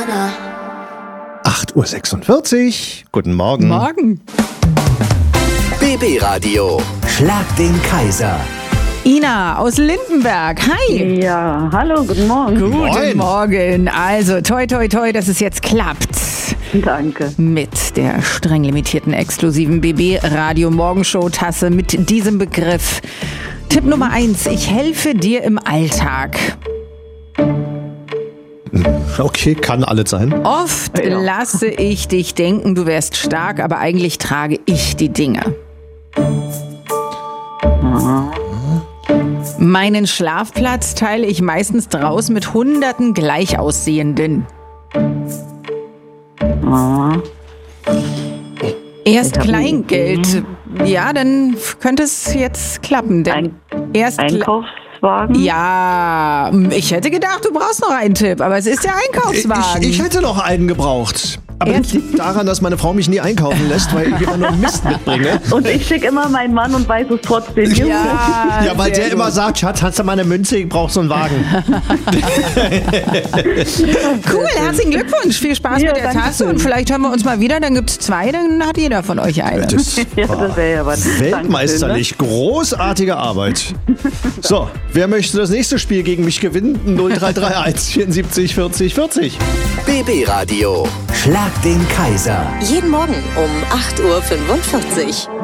8:46 Uhr. Guten Morgen. Morgen. BB Radio. Schlag den Kaiser. Ina aus Lindenberg. Hi. Ja, hallo, guten Morgen. Guten Morgen. Also, toi, toi, toi, dass es jetzt klappt. Danke. Mit der streng limitierten, exklusiven BB Radio Morgenshow Tasse mit diesem Begriff. Tipp Nummer 1. Ich helfe dir im Alltag. Okay, kann alles sein. Oft lasse ich dich denken, du wärst stark, aber eigentlich trage ich die Dinge. Meinen Schlafplatz teile ich meistens draußen mit hunderten gleich aussehenden. Erst Kleingeld. Ja, dann könnte es jetzt klappen. Denn erst Einkaufswagen? Ja, ich hätte gedacht, du brauchst noch einen Tipp, aber es ist der Einkaufswagen. Ich hätte noch einen gebraucht. Aber das liegt daran, dass meine Frau mich nie einkaufen lässt, weil ich immer nur Mist mitbringe. Und ich schicke immer meinen Mann und weiß es trotzdem. Ja, weil der sehr immer gut. sagt, Schatz, hast du mal eine Münze? Ich brauch so einen Wagen. Cool, herzlichen Glückwunsch. Viel Spaß Ja, mit der danke Tasse schön. und vielleicht hören wir uns mal wieder. Dann gibt es 2, dann hat jeder von euch eine. Das Ja, das wäre ja was. weltmeisterlich. Großartige Arbeit. So, wer möchte das nächste Spiel gegen mich gewinnen? 0331 74 40 40. BB Radio. Schlag den Kaiser. Jeden Morgen um 8:45 Uhr.